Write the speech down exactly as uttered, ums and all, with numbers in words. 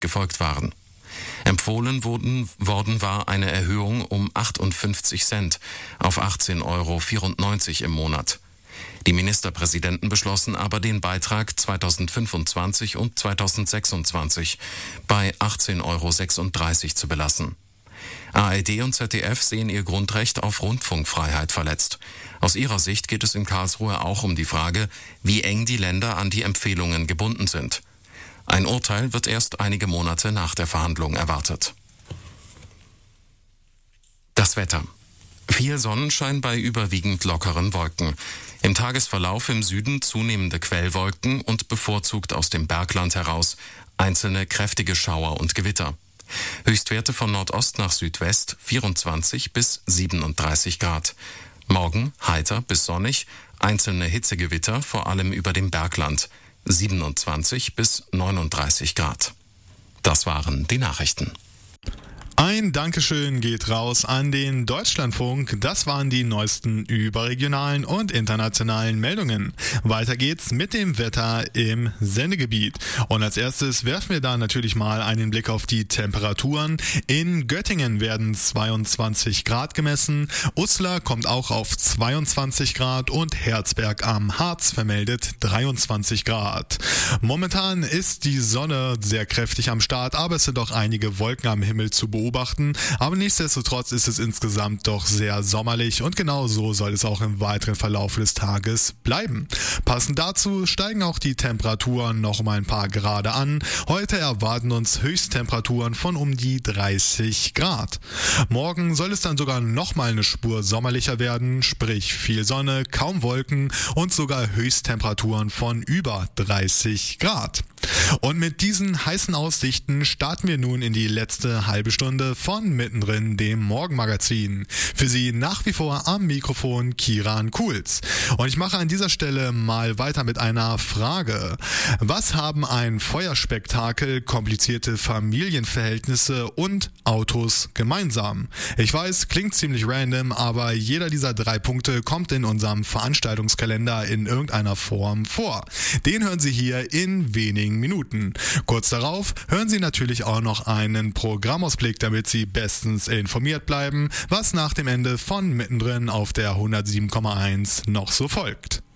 gefolgt waren. Empfohlen wurden, worden war eine Erhöhung um achtundfünfzig Cent auf achtzehn Euro vierundneunzig im Monat. Die Ministerpräsidenten beschlossen aber, den Beitrag zweitausendfünfundzwanzig und zweitausendsechsundzwanzig bei achtzehn Euro sechsunddreißig zu belassen. A R D und Z D F sehen ihr Grundrecht auf Rundfunkfreiheit verletzt. Aus ihrer Sicht geht es in Karlsruhe auch um die Frage, wie eng die Länder an die Empfehlungen gebunden sind. Ein Urteil wird erst einige Monate nach der Verhandlung erwartet. Das Wetter. Viel Sonnenschein bei überwiegend lockeren Wolken. Im Tagesverlauf im Süden zunehmende Quellwolken und bevorzugt aus dem Bergland heraus einzelne kräftige Schauer und Gewitter. Höchstwerte von Nordost nach Südwest vierundzwanzig bis siebenunddreißig Grad. Morgen heiter bis sonnig, einzelne Hitzegewitter, vor allem über dem Bergland, siebenundzwanzig bis neununddreißig Grad. Das waren die Nachrichten. Ein Dankeschön geht raus an den Deutschlandfunk. Das waren die neuesten überregionalen und internationalen Meldungen. Weiter geht's mit dem Wetter im Sendegebiet. Und als erstes werfen wir da natürlich mal einen Blick auf die Temperaturen. In Göttingen werden zweiundzwanzig Grad gemessen. Uslar kommt auch auf zweiundzwanzig Grad und Herzberg am Harz vermeldet dreiundzwanzig Grad. Momentan ist die Sonne sehr kräftig am Start, aber es sind auch einige Wolken am Himmel zu beobachten. Aber nichtsdestotrotz ist es insgesamt doch sehr sommerlich und genau so soll es auch im weiteren Verlauf des Tages bleiben. Passend dazu steigen auch die Temperaturen noch um ein paar Grade an. Heute erwarten uns Höchsttemperaturen von um die dreißig Grad. Morgen soll es dann sogar nochmal eine Spur sommerlicher werden, sprich viel Sonne, kaum Wolken und sogar Höchsttemperaturen von über dreißig Grad. Und mit diesen heißen Aussichten starten wir nun in die letzte halbe Stunde von Mittendrin, dem Morgenmagazin. Für Sie nach wie vor am Mikrofon Kieran Kuhls. Und ich mache an dieser Stelle mal weiter mit einer Frage. Was haben ein Feuerspektakel, komplizierte Familienverhältnisse und Autos gemeinsam? Ich weiß, klingt ziemlich random, aber jeder dieser drei Punkte kommt in unserem Veranstaltungskalender in irgendeiner Form vor. Den hören Sie hier in wenigen Minuten. Kurz darauf hören Sie natürlich auch noch einen Programmausblick, damit Sie bestens informiert bleiben, was nach dem Ende von Mittendrin auf der hundertsieben Komma eins noch so folgt.